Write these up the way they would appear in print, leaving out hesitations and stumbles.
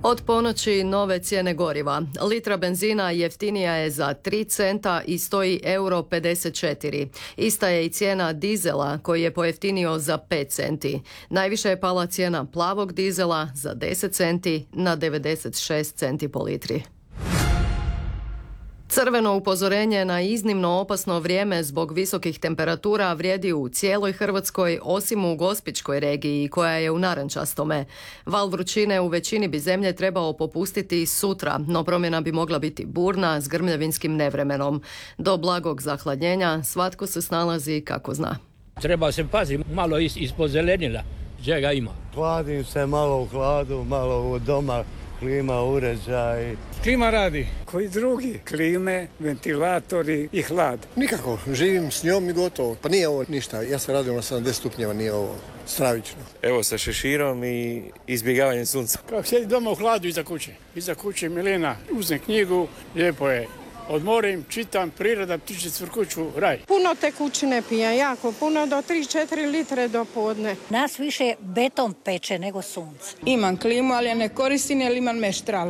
Od ponoći nove cijene goriva. Litra benzina jeftinija je za 3 centa i stoji €54. Ista je i cijena dizela koji je pojeftinio za 5 centi. Najviše je pala cijena plavog dizela za 10 centi na 96 centi po litri. Crveno upozorenje na iznimno opasno vrijeme zbog visokih temperatura vrijedi u cijeloj Hrvatskoj, osim u Gospićkoj regiji koja je u narančastome. Val vrućine u većini bi zemlje trebao popustiti sutra, no promjena bi mogla biti burna s grmljavinskim nevremenom. Do blagog zahladnjenja svatko se snalazi kako zna. Treba se paziti, malo ispod zelenila, čega ima. Hladim se malo u hladu, malo u doma, klima, uređaj. Klima radi. Koji drugi? Klime, ventilatori i hlad. Nikako, živim s njom i gotovo. Pa nije ovo ništa, ja sam radio na 70 stupnjeva, nije ovo stravično. Evo sa šeširom i izbjegavanjem sunca. Kako sjedi doma u hladu iza kuće. Iza kuće Milena, uzme knjigu, lijepo je. Odmorim, čitam, priroda, ptiče cvrkuću, raj. Puno tekućine pijem, jako puno, do 3-4 litre do podne. Nas više beton peče nego sunce. Imam klimu, ali je ne koristim jer imam meštral.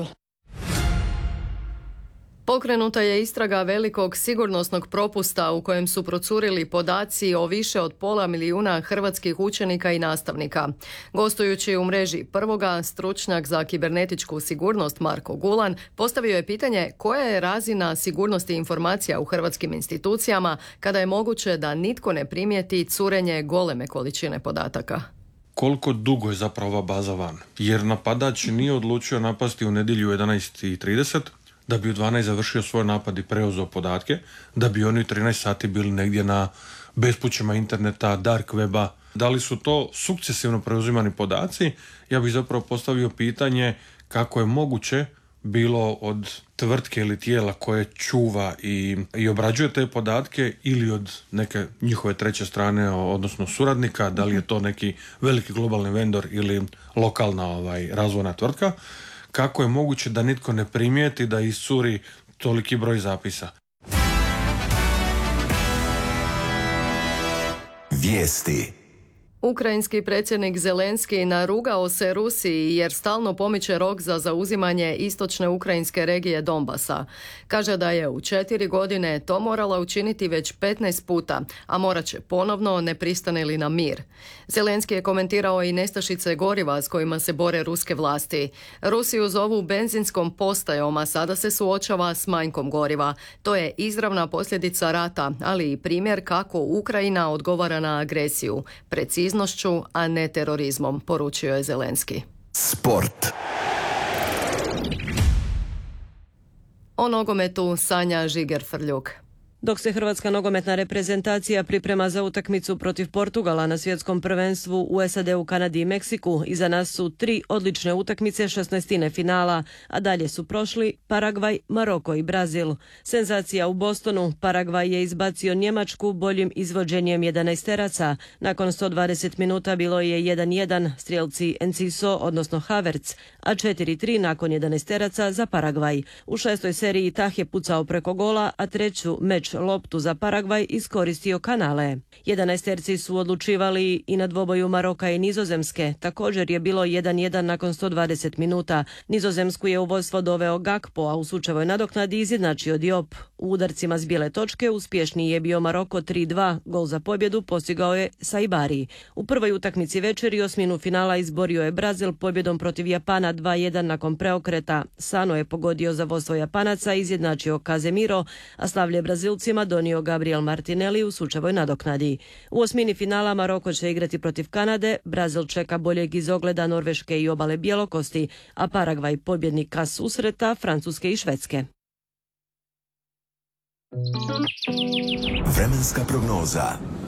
Pokrenuta je istraga velikog sigurnosnog propusta u kojem su procurili podaci o više od 500.000 hrvatskih učenika i nastavnika. Gostujući u mreži Prvoga, stručnjak za kibernetičku sigurnost Marko Gulan postavio je pitanje koja je razina sigurnosti informacija u hrvatskim institucijama kada je moguće da nitko ne primijeti curenje goleme količine podataka. Koliko dugo je zapravo ova baza van? Jer napadač nije odlučio napasti u nedjelju 11:30, da bi u 12 završio svoj napad i preuzeo podatke, da bi oni u 13 sati bili negdje na bespućima interneta, dark weba. Da li su to sukcesivno preuzimani podaci? Ja bih zapravo postavio pitanje kako je moguće bilo od tvrtke ili tijela koje čuva i obrađuje te podatke ili od neke njihove treće strane, odnosno suradnika, da li je to neki veliki globalni vendor ili lokalna razvojna tvrtka. Kako je moguće da nitko ne primijeti da iscuri toliki broj zapisa? Vijesti. Ukrajinski predsjednik Zelenski narugao se Rusiji jer stalno pomiče rok za zauzimanje istočne ukrajinske regije Donbasa. Kaže da je u 4 godine to morala učiniti već 15 puta, a morat će ponovno ne pristane li na mir. Zelenski je komentirao i nestašice goriva s kojima se bore ruske vlasti. Rusiju zovu benzinskom postajom, a sada se suočava s manjkom goriva. To je izravna posljedica rata, ali i primjer kako Ukrajina odgovara na agresiju. Preciznošću, a ne terorizmom, poručio je Zelenski. Sport. O nogometu sanja Žiger Frljuk. Dok se hrvatska nogometna reprezentacija priprema za utakmicu protiv Portugala na svjetskom prvenstvu u SAD-u, Kanadi i Meksiku, iza nas su 3 odlične utakmice 16. finala, a dalje su prošli Paragvaj, Maroko i Brazil. Senzacija u Bostonu, Paragvaj je izbacio Njemačku boljim izvođenjem 11-teraca. Nakon 120 minuta bilo je 1-1, strijelci Enciso, odnosno Havertz, a 4-3 nakon 11-teraca za Paragvaj. U 6. seriji Tah je pucao preko gola, a treću meč loptu za Paragvaj iskoristio Kanale. 11-terci su odlučivali i na dvoboju Maroka i Nizozemske. Također je bilo 1-1 nakon 120 minuta. Nizozemsku je u vodstvo doveo Gakpo, a u sučevoj nadoknadi izjednačio Diop. U udarcima s bijele točke uspješniji je bio Maroko 3-2. Gol za pobjedu postigao je Saibari. U prvoj utakmici večeri osminu finala izborio je Brazil pobjedom protiv Japana 2-1 nakon preokreta. Sano je pogodio za vodstvo Japanaca, izjednačio Casemiro, a slavlje Brazilcima donio Gabriel Martinelli u sučevoj nadoknadi. U osmini finala Maroko će igrati protiv Kanade, Brazil čeka boljeg izogleda Norveške i obale Bjelokosti, a Paragvaj pobjednika susreta Francuske i Švedske. Vremenska prognoza.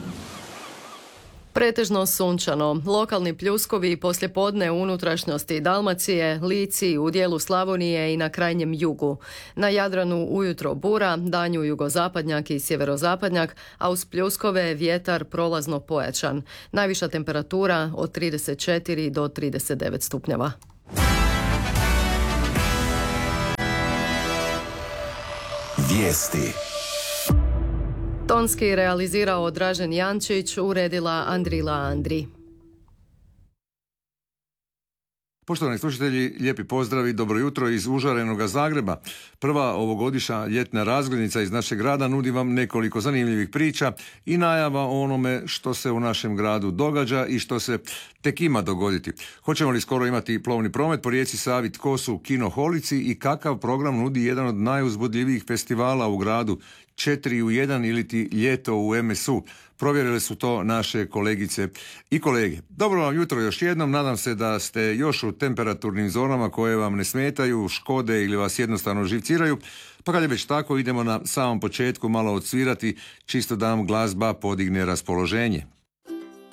Pretežno sunčano, lokalni pljuskovi poslijepodne u unutrašnjosti Dalmacije, Lici, u dijelu Slavonije i na krajnjem jugu. Na Jadranu ujutro bura, danju jugozapadnjak i sjeverozapadnjak, a uz pljuskove vjetar prolazno pojačan. Najviša temperatura od 34 do 39 stupnjeva. Vijesti. Tonski realizirao Dražen Jančić, uredila Andrila Andri. Poštovani slušatelji, lijepi pozdrav i dobro jutro iz užarenog Zagreba. Prva ovogodišnja ljetna razglednica iz našeg grada nudi vam nekoliko zanimljivih priča i najava o onome što se u našem gradu događa i što se tek ima dogoditi. Hoćemo li skoro imati plovni promet po rijeci Savi, tko su kinoholici i kakav program nudi jedan od najuzbudljivijih festivala u gradu, 4 u 1 ili ti ljeto u MSU. Provjerile su to naše kolegice i kolege. Dobro vam jutro još jednom, nadam se da ste još u temperaturnim zonama koje vam ne smetaju, škode ili vas jednostavno živciraju. Pa kad je već tako, idemo na samom početku malo odsvirati, čisto da nam glazba podigne raspoloženje.